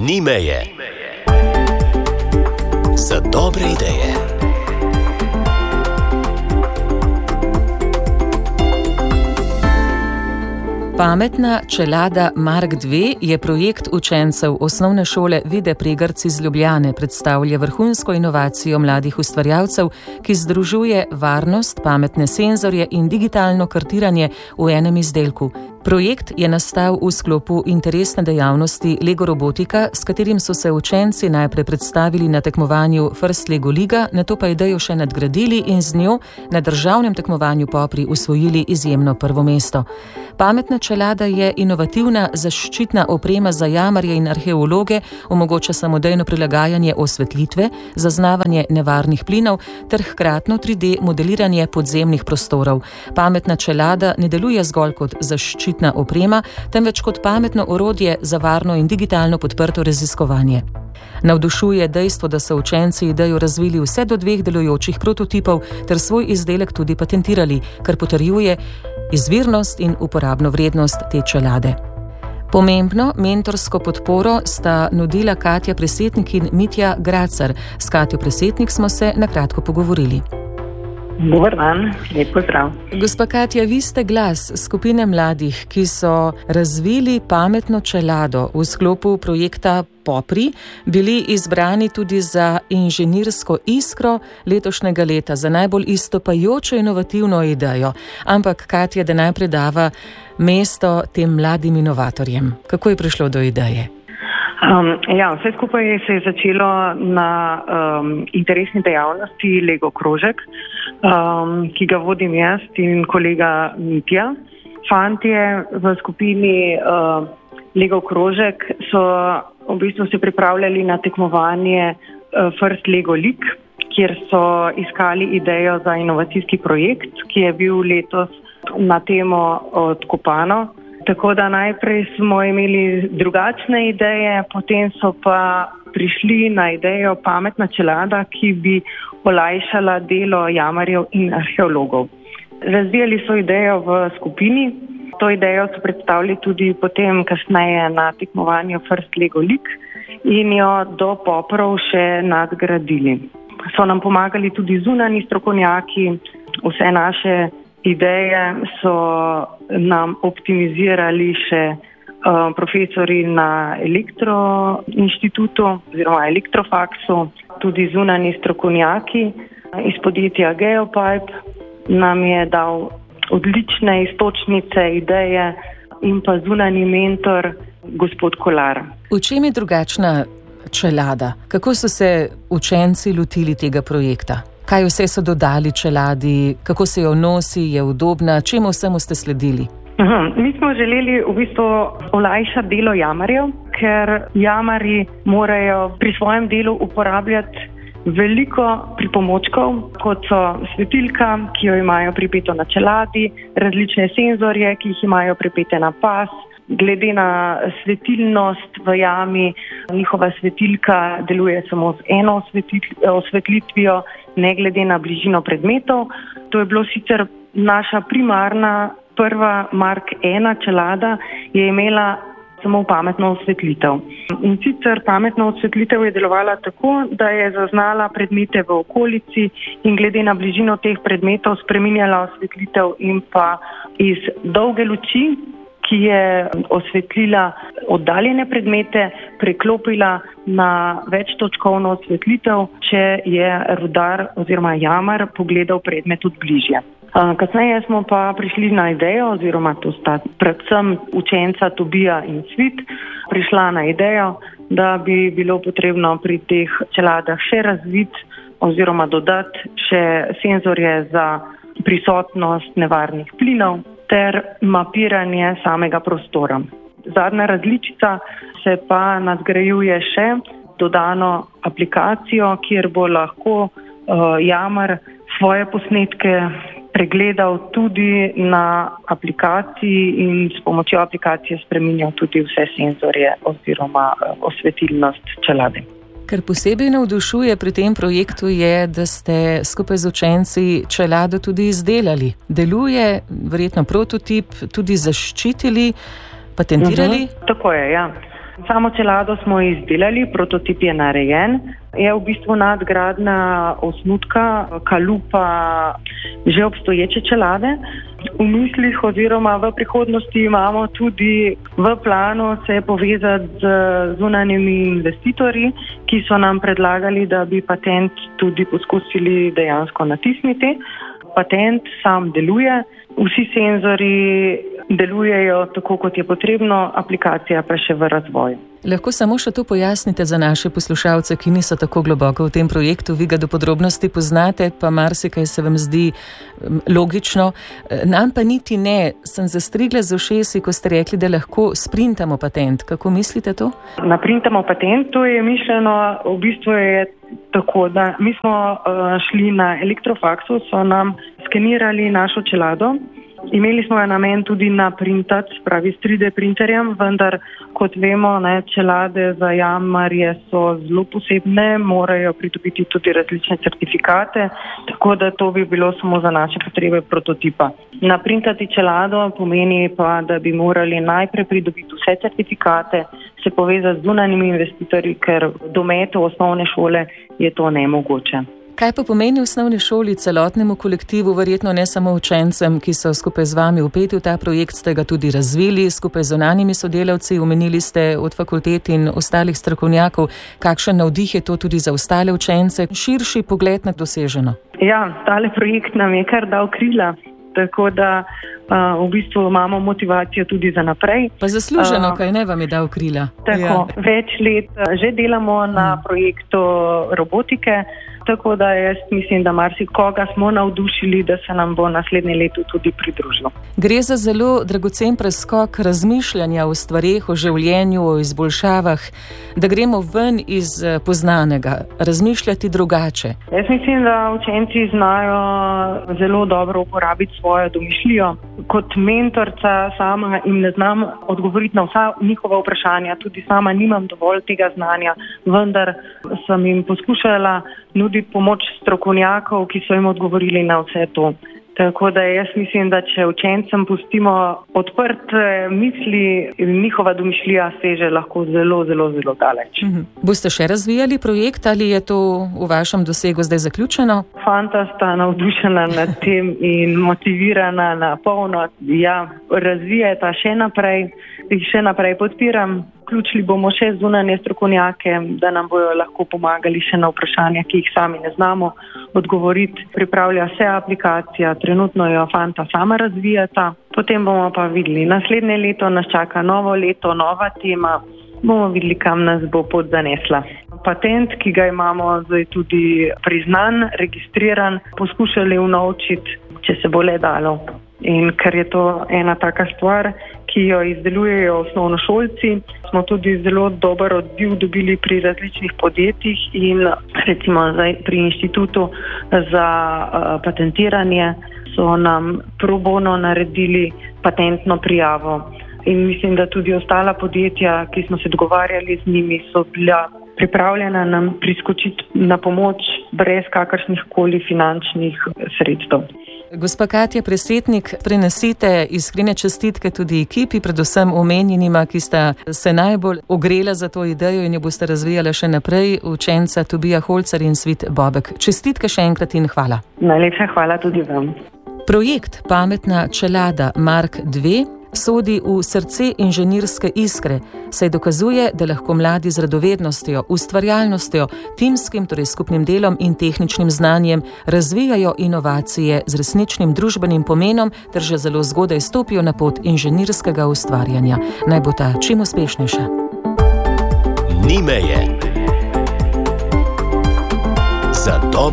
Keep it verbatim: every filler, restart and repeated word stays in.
Ni meje. Za dobre ideje. Pametna čelada Mark dve je projekt učencev osnovne šole Vide Pregrc iz Ljubljane, predstavlja vrhunsko inovacijo mladih ustvarjalcev, ki združuje varnost, pametne senzorje in digitalno kartiranje v enem izdelku. Projekt je nastal v sklopu interesne dejavnosti Lego Robotika, s katerim so se učenci najprej predstavili na tekmovanju First Lego Liga, nato pa idejo še nadgradili in z njo na državnem tekmovanju Popri usvojili izjemno prvo mesto. Pametna čelada je inovativna zaščitna oprema za jamarje in arheologe, omogoča samodejno prilagajanje osvetlitve, zaznavanje nevarnih plinov ter hkratno tri D modeliranje podzemnih prostorov. Pametna čelada ne deluje zgolj kot zaščitna oprema, temveč kot pametno orodje za varno in digitalno podprto raziskovanje. Navdušuje dejstvo, da so učenci idejo razvili vse do dveh delujočih prototipov ter svoj izdelek tudi patentirali, kar potrjuje izvirnost in uporabno vrednost te čelade. Pomembno mentorsko podporo sta nudila Katja Presetnik in Mitja Gracar. S Katjo Presetnik smo se na kratko pogovorili. Dobar dan, lep pozdrav. Gospa Katja, vi ste glas skupine mladih, ki so razvili pametno čelado v sklopu projekta Popri, bili izbrani tudi za inženirsko iskro letošnjega leta, za najbolj izstopajočo inovativno idejo. Ampak Katja, da najprej dava mesto tem mladim inovatorjem. Kako je prišlo do ideje? Um, ja, vse skupaj se je začelo na um, interesni dejavnosti Lego krožek, um, ki ga vodim jaz in kolega Mitja. Fantje v skupini uh, Lego krožek so v bistvu se pripravljali na tekmovanje uh, First Lego League, kjer so iskali idejo za inovacijski projekt, ki je bil letos na temo Odkopano. Tako da najprej smo imeli drugačne ideje, potem so pa prišli na idejo pametna čelada, ki bi olajšala delo jamarjev in arheologov. Razvijali so idejo v skupini, to idejo so predstavili tudi potem kasneje na tekmovanju First Lego League in jo do Poprov še nadgradili. So nam pomagali tudi zunanji strokovnjaki, vse naše ideje so nam optimizirali še uh, profesori na Elektroinštitutu oziroma Elektrofaksu, tudi zunanji strokovnjaki iz podjetja Geopipe nam je dal odlične iztočnice, ideje in pa zunanji mentor gospod Kolar. V čem je drugačna čelada? Kako so se učenci lotili tega projekta? Kaj vse so dodali čeladi, kako se jo nosi, je udobna, čemu vsemu ste sledili? Aha, mi smo želeli v bistvu olajšati delo jamarjev, ker jamarji morajo pri svojem delu uporabljati veliko pripomočkov, kot so svetilka, ki jo imajo pripeto na čeladi, različne senzorje, ki jih imajo pripete na pas. Glede na svetilnost v jami, njihova svetilka deluje samo z eno osvetlitvijo, ne glede na bližino predmetov. To je bilo sicer naša primarna prva Mark ena čelada, je imela samo pametno osvetlitev. In sicer pametna osvetlitev je delovala tako, da je zaznala predmete v okolici in glede na bližino teh predmetov spreminjala osvetlitev in pa iz dolge luči, ki je osvetlila oddaljene predmete, preklopila na večtočkovno osvetlitev, če je rudar oziroma jamar pogledal predmet od bližje. Kasneje smo pa prišli na idejo, oziroma to sta predvsem učenca Tobija in Svit, prišla na idejo, da bi bilo potrebno pri teh čeladah še razviti oziroma dodati še senzorje za prisotnost nevarnih plinov ter mapiranje samega prostora. Zadnja različica se pa nadgrajuje še dodano aplikacijo, kjer bo lahko uh, jamar svoje posnetke pregledal tudi na aplikaciji in s pomočjo aplikacije spreminjal tudi vse senzorje oziroma uh, osvetilnost čelade. Kar posebej navdušuje pri tem projektu je, da ste skupaj z učenci čelado tudi izdelali. Deluje, verjetno prototip, tudi zaščitili, patentirali? Uh-huh, tako je, ja. Samo čelado smo izdelali, prototip je narejen. Je v bistvu nadgradnja osnutka kalupa že obstoječe čelade. V mislih oziroma v prihodnosti imamo tudi v planu se povezati z zunanjimi investitorji, ki so nam predlagali, da bi patent tudi poskusili dejansko natisniti. Patent sam deluje, vsi senzori delujejo tako, kot je potrebno, aplikacija pa še v razvoju. Lahko samo še to pojasnite za naše poslušalce, ki niso tako globoko v tem projektu, vi ga do podrobnosti poznate, pa marsikaj se vam zdi logično. Nam pa niti ne, sem zastrigla z ušesi, ko ste rekli, da lahko sprintamo patent. Kako mislite to? Naprintamo patent, to je mišljeno, v bistvu je tako, da mi smo uh, šli na elektrofaksu, so nam skenirali našo čelado. Imeli smo jo namen tudi naprintati, pravi s tri D printerjem, vendar kot vemo, ne, čelade za jamarje so zelo posebne, morajo pridobiti tudi različne certifikate, tako da to bi bilo samo za naše potrebe prototipa. Naprintati čelado pomeni pa, da bi morali najprej pridobiti vse certifikate, se povezati z zunanjimi investitorji, ker v dometu osnovne šole je to nemogoče. Kaj pa pomeni v osnovni šoli celotnemu kolektivu, verjetno ne samo učencem, ki so skupaj z vami vpeti v ta projekt, ste ga tudi razvili skupaj z zunanjimi sodelavci, omenili ste od fakultet in ostalih strokovnjakov, kakšen navdih je to tudi za ostale učence, širši pogled na doseženo? Ja, tale projekt nam je kar dal krila, tako da uh, v bistvu imamo motivacijo tudi za naprej. Pa zasluženo, uh, kaj ne vam je dal krila? Tako, ja. Več let že delamo na projektu robotike, tako da jaz mislim, da marsikoga smo navdušili, da se nam bo naslednje leto tudi pridružilo. Gre za zelo dragocen preskok razmišljanja o stvareh, o življenju, o izboljšavah, da gremo ven iz poznanega, razmišljati drugače. Jaz mislim, da učenci znajo zelo dobro uporabiti svojo domišljijo. Kot mentorca sama jim ne znam odgovoriti na vsa njihova vprašanja, tudi sama nimam dovolj tega znanja, vendar sem jim poskušala nuditi pomoč strokovnjakov, ki so jim odgovorili na vse to. Tako da jaz mislim, da če učencem pustimo odprte misli, njihova domišljija seže lahko zelo, zelo, zelo daleč. Mhm. Boste še razvijali projekt ali je to v vašem dosegu zdaj zaključeno? Fanta sta navdušena nad tem in motivirana na polno. Ja, razvijeta še naprej, jih še naprej podpiram. Vključili bomo še zunanje strokovnjake, da nam bojo lahko pomagali še na vprašanja, ki jih sami ne znamo odgovoriti. Pripravlja se aplikacija, trenutno jo fanta sama razvijata. Potem bomo pa videli, naslednje leto nas čaka novo leto, nova tema. Bomo videli, kam nas bo pot zanesla. Patent, ki ga imamo zdaj tudi priznan, registriran, poskušali unovčiti, če se bo le dalo. In ker je to ena taka stvar, ki jo izdelujejo osnovnošolci, smo tudi zelo dober odziv dobili pri različnih podjetjih in recimo zdaj pri Inštitutu za uh, patentiranje so nam pro bono naredili patentno prijavo. In mislim, da tudi ostala podjetja, ki smo se dogovarjali z njimi, so bila pripravljena nam priskočiti na pomoč brez kakršnih koli finančnih sredstev. Gospa Katja Presvetnik, prenesite iskrene čestitke tudi ekipi, predvsem omenjenima, ki sta se najbolj ogrela za to idejo in jo boste razvijali še naprej, učenca Tobija Holcar in Svit Bobek. Čestitke še enkrat in hvala. Najlepša hvala tudi vam. Projekt Pametna čelada Mark dve sodi v srce inženirske iskre, saj dokazuje, da lahko mladi z radovednostjo, ustvarjalnostjo, timskim, torej skupnim delom in tehničnim znanjem razvijajo inovacije z resničnim družbenim pomenom ter že zelo zgodaj stopijo na pot inženirskega ustvarjanja. Naj bo ta čim uspešnejša. Ni meje. Za dobro